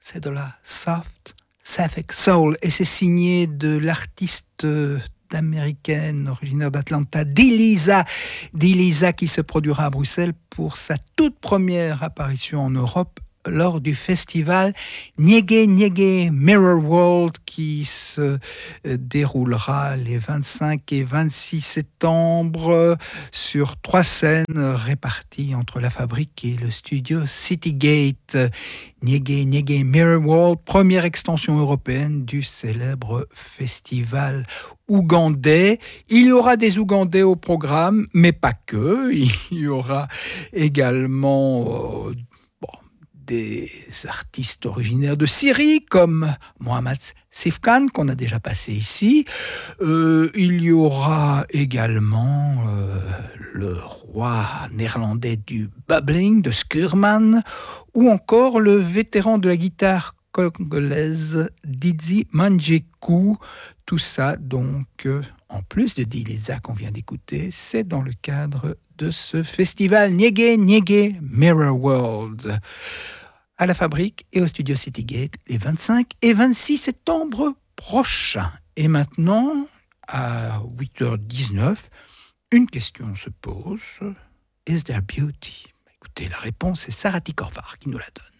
c'est de la soft Sapphic Soul et c'est signé de l'artiste américaine originaire d'Atlanta, Diliza qui se produira à Bruxelles pour sa toute première apparition en Europe lors du festival Nyege Nyege Mirror World qui se déroulera les 25 et 26 septembre sur 3 scènes réparties entre la fabrique et le studio Citygate. Nyege Nyege Mirror World, première extension européenne du célèbre festival ougandais. Il y aura des Ougandais au programme, mais pas que. Il y aura également des artistes originaires de Syrie, comme Mohamed Sifkan, qu'on a déjà passé ici. Il y aura également le roi néerlandais du bubbling, de Skurman, ou encore le vétéran de la guitare congolaise Didi Manjeku. Tout ça, donc, en plus de Diliza qu'on vient d'écouter, c'est dans le cadre de ce festival Nyege Nyege Mirror World à la fabrique et au studio Citygate les 25 et 26 septembre prochains. Et maintenant, à 8h19, une question se pose. Is there beauty? Écoutez, la réponse, c'est Sarati Korvar qui nous la donne.